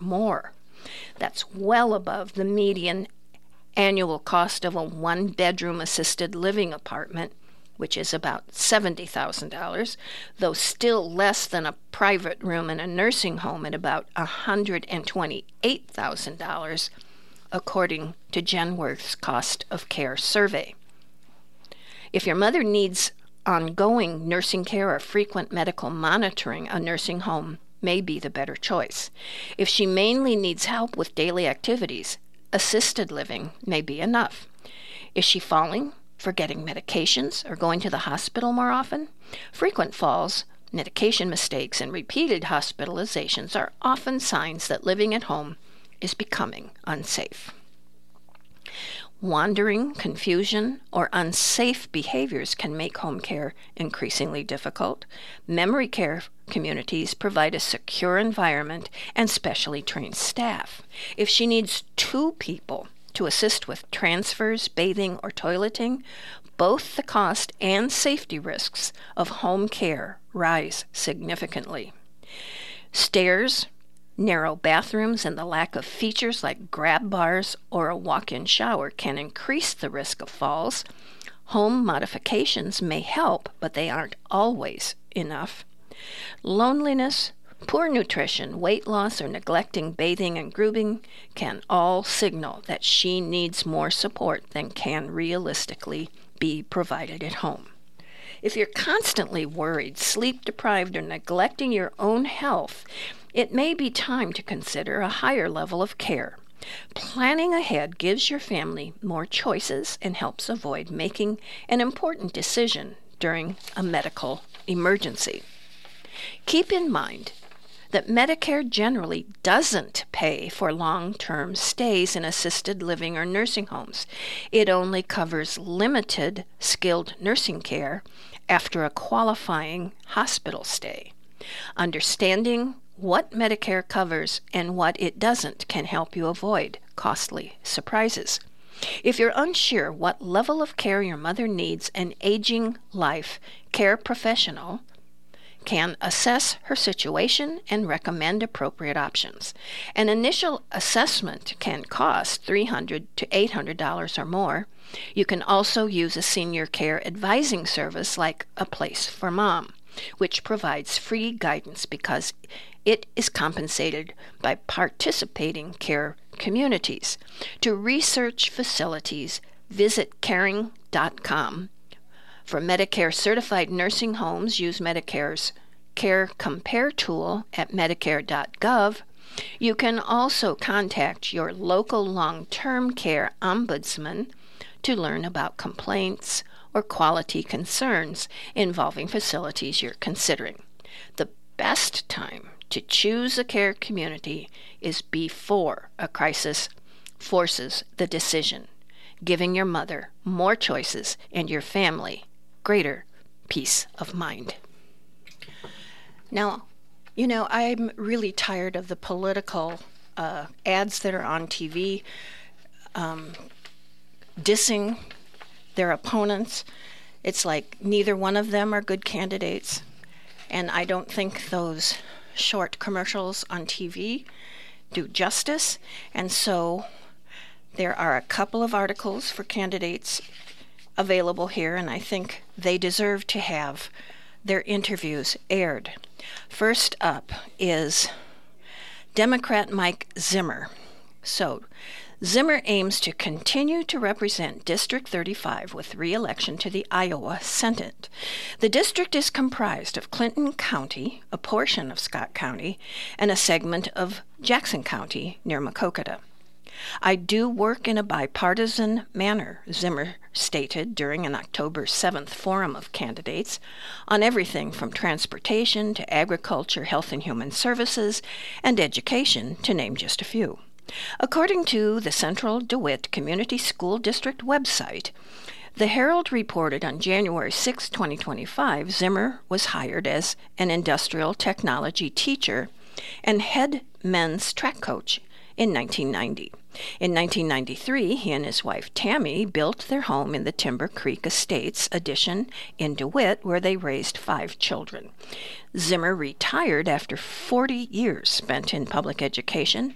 more. That's well above the median annual cost of a one-bedroom assisted living apartment, which is about $70,000, though still less than a private room in a nursing home at about $128,000, according to Genworth's Cost of Care survey. If your mother needs ongoing nursing care or frequent medical monitoring, a nursing home may be the better choice. If she mainly needs help with daily activities, assisted living may be enough. Is she falling, forgetting medications, or going to the hospital more often? Frequent falls, medication mistakes, and repeated hospitalizations are often signs that living at home is becoming unsafe. Wandering, confusion, or unsafe behaviors can make home care increasingly difficult. Memory care communities provide a secure environment and specially trained staff. If she needs 2 people to assist with transfers, bathing, or toileting, both the cost and safety risks of home care rise significantly. Stairs, narrow bathrooms, and the lack of features like grab bars or a walk-in shower can increase the risk of falls. Home modifications may help, but they aren't always enough. Loneliness, poor nutrition, weight loss, or neglecting bathing and grooming can all signal that she needs more support than can realistically be provided at home. If you're constantly worried, sleep-deprived, or neglecting your own health, it may be time to consider a higher level of care. Planning ahead gives your family more choices and helps avoid making an important decision during a medical emergency. Keep in mind that Medicare generally doesn't pay for long-term stays in assisted living or nursing homes. It only covers limited skilled nursing care after a qualifying hospital stay. Understanding what Medicare covers and what it doesn't can help you avoid costly surprises. If you're unsure what level of care your mother needs, an aging life care professional can assess her situation and recommend appropriate options. An initial assessment can cost $300 to $800 or more. You can also use a senior care advising service like A Place for Mom, which provides free guidance because it is compensated by participating care communities. To research facilities, visit caring.com. For Medicare certified nursing homes, use Medicare's Care Compare tool at medicare.gov. You can also contact your local long-term care ombudsman to learn about complaints or quality concerns involving facilities you're considering. The best time to choose a care community is before a crisis forces the decision, giving your mother more choices and your family greater peace of mind. Now, I'm really tired of the political ads that are on TV dissing their opponents. It's like neither one of them are good candidates, and I don't think those short commercials on TV do justice. And so there are a couple of articles for candidates available here, and I think they deserve to have their interviews aired. First up is Democrat Mike Zimmer. So Zimmer aims to continue to represent District 35 with re-election to the Iowa Senate. The district is comprised of Clinton County, a portion of Scott County, and a segment of Jackson County near Maquoketa. I do work in a bipartisan manner, Zimmer stated during an October 7th forum of candidates on everything from transportation to agriculture, health and human services, and education, to name just a few. According to the Central DeWitt Community School District website, the Herald reported on January 6, 2025, Zimmer was hired as an industrial technology teacher and head men's track coach in 1990. In 1993, he and his wife Tammy built their home in the Timber Creek Estates addition in DeWitt, where they raised 5 children. Zimmer retired after 40 years spent in public education